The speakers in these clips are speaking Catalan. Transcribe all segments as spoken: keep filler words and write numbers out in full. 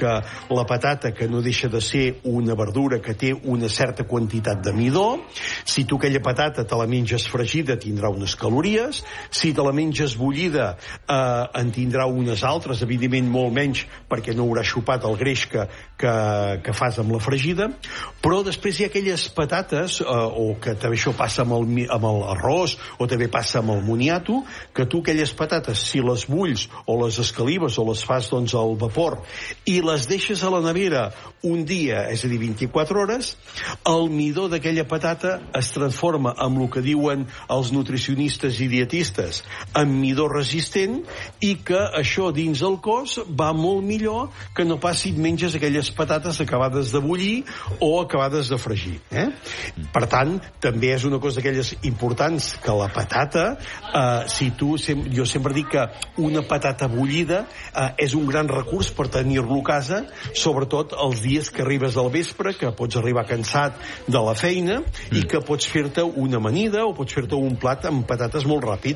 que la patata, que no deixa de ser una verdura que té una certa quantitat de midó, si tu aquella patata te la menges fregida tindrà unes calories, si te la menges bullida eh, en tindrà unes altres, evidentment molt menys perquè no haurà xupat el greix que, que, que fas amb la fregida, però després hi ha aquelles patates, eh, o que també això passa amb el, amb l'arròs, o també passa amb el moniato, que tu aquelles patates, si les bulls o les escalives o les fas doncs al vapor i les deixes a la nevera un dia, és a dir, vint-i-quatre hores, el midó d'aquella patata es transforma en el que diuen els nutricionistes i dietistes, en midó resistent, i que això dins el cos va molt millor que no pas si et menges aquelles patates acabades de bullir o acabades de fregir. Eh? Per tant, també és una cosa d'aquelles importants que la patata, eh, si tu, sem jo sempre dic que una patata bullida eh, és un gran recurs per tenir-lo a casa, sobretot els dies que arribes al vespre, que pots arribar cansat de la feina mm. i que pots fer-te una amanida o pots fer-te un plat amb patates molt ràpid.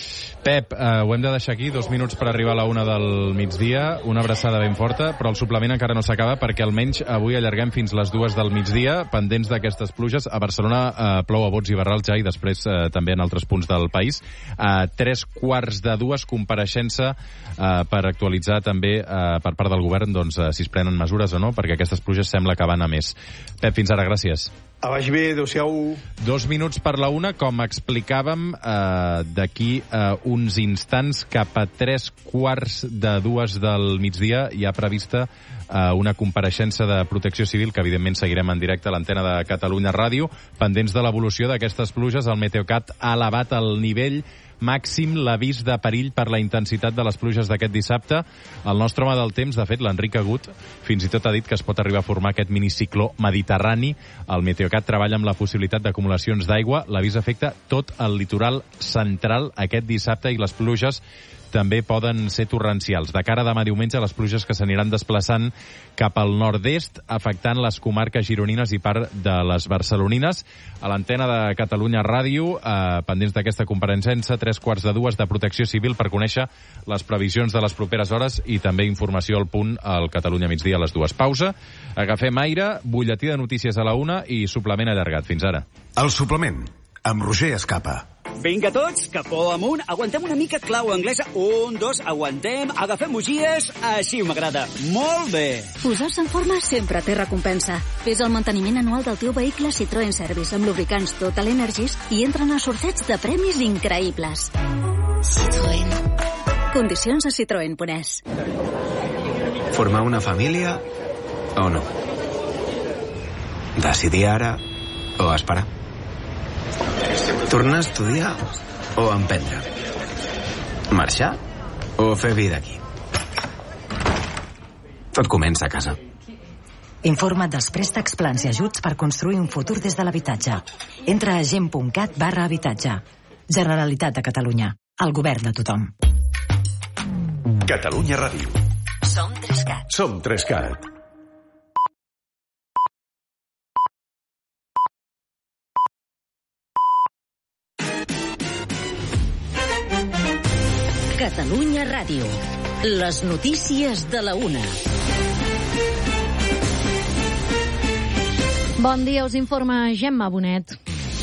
Pep, eh, ho hem de deixar aquí, dos minuts per arribar a la una del migdia, una abraçada ben forta, però el suplement encara no s'acaba perquè almenys avui allarguem fins les dues del migdia, pendents d'aquestes pluges. A Barcelona eh, plou a bots i barrals ja, i després eh, també en altres punts del país. A tres quarts de dues, compareixença eh, per actualitzar també eh, per part del govern doncs, eh, si es prenen mesures o no, perquè aquestes pluges sembla que van a més. Pep, fins ara, gràcies. A baix bé, adéu-siau. Dos minuts per la una, com explicàvem, eh, d'aquí eh, uns instants cap a tres quarts de dues del migdia hi ha prevista eh, una compareixença de Protecció Civil que evidentment seguirem en directe a l'antena de Catalunya Ràdio, pendents de l'evolució d'aquestes pluges. El Meteocat ha elevat el nivell màxim l'avís de perill per la intensitat de les pluges d'aquest dissabte. El nostre home del temps, de fet, l'Enric Agut, fins i tot ha dit que es pot arribar a formar aquest minicicló mediterrani. El Meteocat treballa amb la possibilitat d'acumulacions d'aigua. L'avís afecta tot el litoral central aquest dissabte i les pluges també poden ser torrencials. De cara a demà diumenge, les pluges que s'aniran desplaçant cap al nord-est, afectant les comarques gironines i part de les barcelonines. A l'antena de Catalunya Ràdio, eh, pendents d'aquesta compareixença, tres quarts de dues de Protecció Civil per conèixer les previsions de les properes hores i també informació al punt al Catalunya Migdia a les dues. Pausa, agafem aire, butlletí de notícies a la una i suplement allargat. Fins ara. El suplement, amb Roger Escapa. Vinga tots, capó amunt, aguantem una mica clau anglesa, un, dos, aguantem, agafem bugies, així m'agrada, molt bé. Posar-se en forma sempre té recompensa. Fes el manteniment anual del teu vehicle Citroën Service amb lubricants Total Energies i entren a sorteig de premis increïbles. Citroën. Condicions a citroen punt es. Formar una família o no? Decidir ara o esperar? Tornar a estudiar o emprendre? Marxar o fer vida aquí? Tot comença a casa. Informa't dels préstecs, plans i ajuts per construir un futur des de l'habitatge. Entra a gent punt cat barra habitatge. Generalitat de Catalunya. El govern de tothom. Catalunya Ràdio. Som tres cat. Som tres cat. Catalunya Ràdio. Les notícies de la una. Bon dia, us informa Gemma Bonet.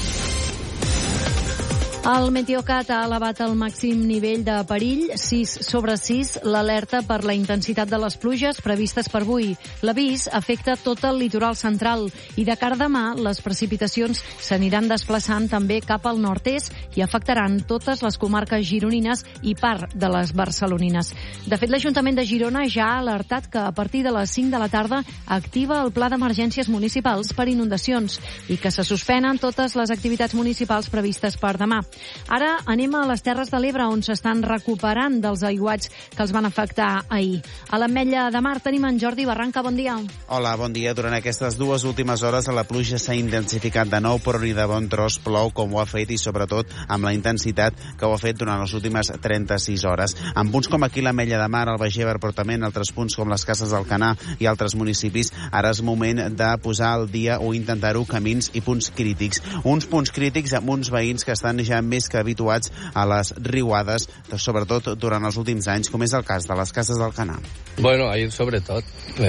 El Meteocat ha elevat el màxim nivell de perill, sis sobre sis, l'alerta per la intensitat de les pluges previstes per avui. L'avís afecta tot el litoral central i de cara a demà les precipitacions s'aniran desplaçant també cap al nord-est i afectaran totes les comarques gironines i part de les barcelonines. De fet, l'Ajuntament de Girona ja ha alertat que a partir de les cinc de la tarda activa el Pla d'Emergències Municipals per inundacions i que se suspenen totes les activitats municipals previstes per demà. Ara anem a les Terres de l'Ebre, on s'estan recuperant dels aiguats que els van afectar ahir. A l'Ametlla de Mar tenim en Jordi Barranca, bon dia. Hola, bon dia. Durant aquestes dues últimes hores la pluja s'ha intensificat de nou, però ni de bon tros plou com ho ha fet i sobretot amb la intensitat que ho ha fet durant les últimes trenta-sis hores. En punts com aquí l'Ametlla de Mar, el Baix Ebre, però també en altres punts com les Cases d'Alcanar i altres municipis, ara és moment de posar al dia o intentar-ho camins i punts crítics. Uns punts crítics amb uns veïns que estan ja més que habituats a les riuades, sobretot durant els últims anys, com és el cas de les Cases d'Alcanar. Bueno, ahí sobretot.